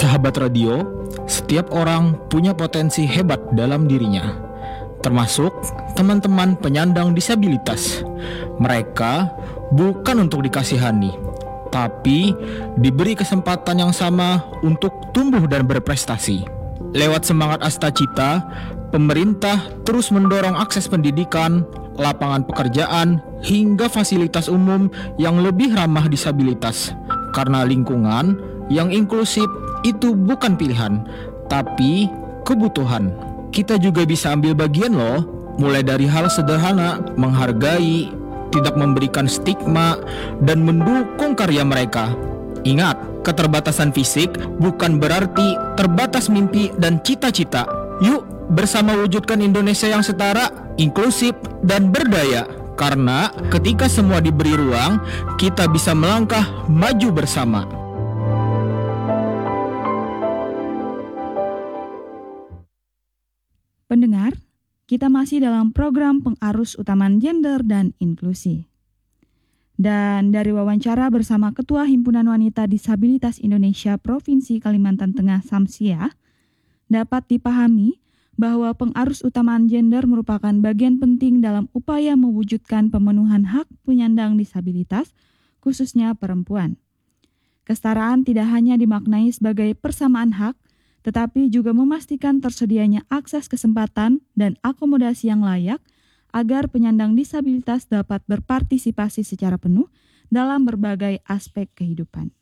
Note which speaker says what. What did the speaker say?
Speaker 1: Sahabat radio, setiap orang punya potensi hebat dalam dirinya, termasuk teman-teman penyandang disabilitas. Mereka bukan untuk dikasihani, tapi diberi kesempatan yang sama untuk tumbuh dan berprestasi. Lewat semangat Astacita, pemerintah terus mendorong akses pendidikan, lapangan pekerjaan, hingga fasilitas umum yang lebih ramah disabilitas. Karena lingkungan yang inklusif itu bukan pilihan, tapi kebutuhan. Kita juga bisa ambil bagian loh, mulai dari hal sederhana, menghargai, tidak memberikan stigma, dan mendukung karya mereka. Ingat, keterbatasan fisik bukan berarti terbatas mimpi dan cita-cita. Yuk, bersama wujudkan Indonesia yang setara, inklusif, dan berdaya. Karena ketika semua diberi ruang, kita bisa melangkah maju bersama.
Speaker 2: Pendengar, kita masih dalam program Pengarus Utamaan Gender dan Inklusi. Dan dari wawancara bersama Ketua Himpunan Wanita Disabilitas Indonesia Provinsi Kalimantan Tengah Samsia, dapat dipahami bahwa pengarus utamaan gender merupakan bagian penting dalam upaya mewujudkan pemenuhan hak penyandang disabilitas, khususnya perempuan. Kesetaraan tidak hanya dimaknai sebagai persamaan hak, tetapi juga memastikan tersedianya akses kesempatan dan akomodasi yang layak agar penyandang disabilitas dapat berpartisipasi secara penuh dalam berbagai aspek kehidupan.